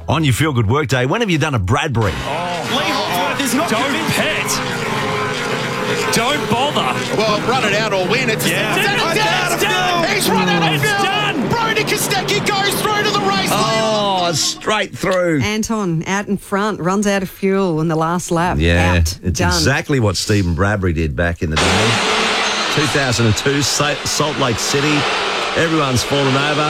On your Feel Good Work Day, when have you done a Bradbury? Lee Hawksworth is not Don't pet. Don't bother. Well, run it out or win. It's It's done. He's run out of It's field. done. Brody Kostecki goes through to the race. Oh, straight through. Anton out in front, runs out of fuel in the last lap. Yeah, Out. it's Done. exactly what Stephen Bradbury did back in the day. 2002, Salt Lake City. Everyone's fallen over.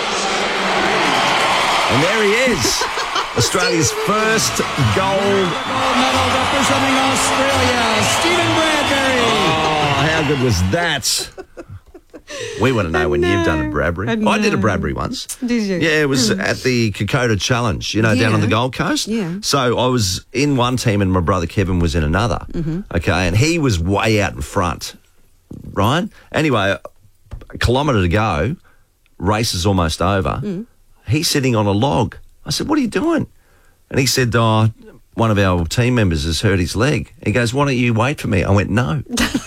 And there he is. Australia's first gold medal representing Australia, Stephen Bradbury. Oh, how good was that? We want to know when you've done a Bradbury. I did a Bradbury once. Did you? Yeah, it was at the Kokoda Challenge, down on the Gold Coast. Yeah. So I was in one team and my brother Kevin was in another. Okay, and he was way out in front, Ryan. Anyway, a kilometre to go, race is almost over. He's sitting on a log. I said, what are you doing? And he said, one of our team members has hurt his leg. He goes, why don't you wait for me? I went, no.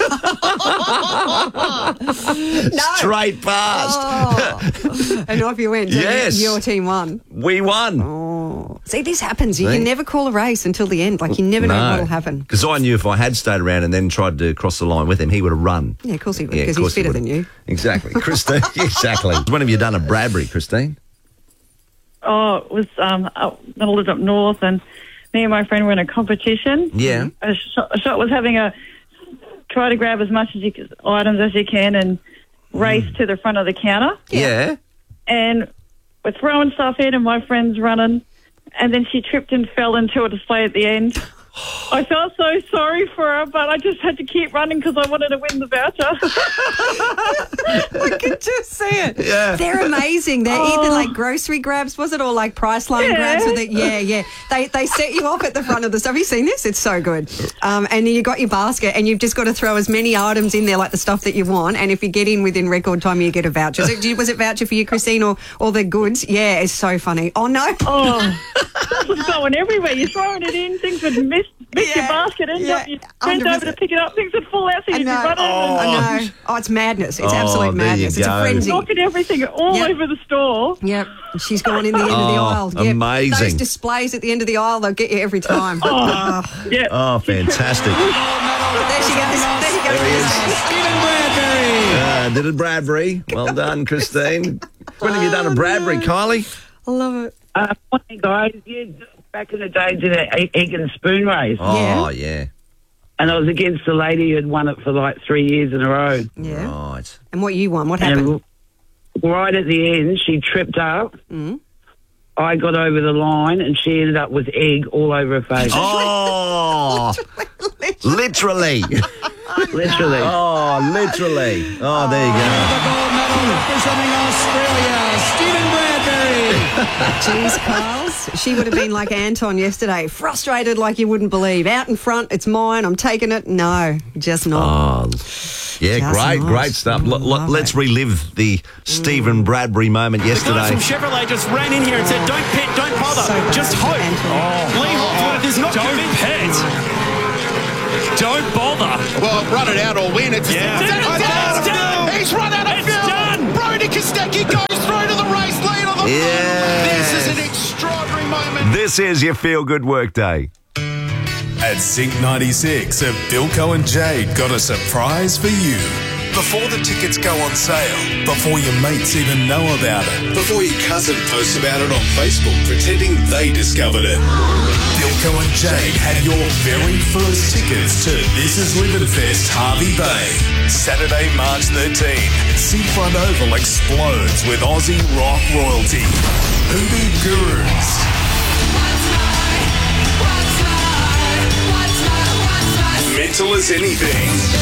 Straight past. Oh. And off you went. So Yes. Your team won. We won. Oh. See, this happens. You can never call a race until the end. Like, you never know what'll happen. Because I knew if I had stayed around and then tried to cross the line with him, he would have run. Yeah, of course he would, Yeah, because of he's course he fitter would. than you. Exactly. Christine, exactly. When have you done a Bradbury, Christine? Oh, it was I lived up north, and me and my friend were in a competition. Yeah. A shot was having try to grab as much items as you can and race to the front of the counter. Yeah. And we're throwing stuff in, and my friend's running, and then she tripped and fell into a display at the end. I felt so sorry for her, but I just had to keep running because I wanted to win the voucher. I could just see it. Yeah. They're amazing. They're either like grocery grabs, was it, or like Priceline grabs? With it? Yeah. They set you off at the front of the stuff. Have you seen this? It's so good. And you got your basket, and you've just got to throw as many items in there, like the stuff that you want. And if you get in within record time, you get a voucher. Was it voucher for you, Christine, or the goods? Yeah, it's so funny. Oh no. Oh, stuff was going everywhere. You're throwing it in, things would miss your basket, and you bent over to pick it up, things would fall out, so you'd be running. I know. Oh, it's madness. It's absolute there you madness. It's a go. frenzy. Knocking everything all over the store. Yep. She's gone in the end of the aisle. Yep. Amazing. Those displays at the end of the aisle, they'll get you every time. Yeah. Oh, fantastic. There she goes. There you go. There he is. Stephen Bradbury. Did a Bradbury. Well done, Christine. When have you done a Bradbury, Kylie? I love it. Morning, guys. Yeah, back in the day, did an egg and spoon race. Oh, yeah. And I was against a lady who had won it for like 3 years in a row. Yeah. Right. And what you won? What happened? And right at the end, she tripped up. I got over the line, and she ended up with egg all over her face. Oh, literally. Literally. Oh, literally. Oh, there you The gold medal representing Australia, Stephen Bradbury. Jeez, Carls. She would have been like Anton yesterday, frustrated like you wouldn't believe. Out in front, it's mine, I'm taking it. No, just not. Oh, yeah, Just not. great stuff. Love Let's it. relive the Stephen Bradbury moment The guy yesterday. from Chevrolet just ran in here and said, don't pet, don't bother, So bad just for hope. Anton. Lee Hawksworth is not Don't pet. Don't bother. Well, run it out or win. It's done. He's run out of It's field. done. Brody Kostecki goes through to the race lead on the Yes. This is an extraordinary moment. This is your Feel Good Work Day. At Sync 96, Bilko and Jade got a surprise for you. Before the tickets go on sale, before your mates even know about it, before your cousin posts about it on Facebook pretending they discovered it, Bilko and Jade had your very first tickets to This Is Living Fest Harvey Bay. Saturday, March 13. Seafront Oval explodes with Aussie rock royalty. Hoodoo Gurus. Mental as anything.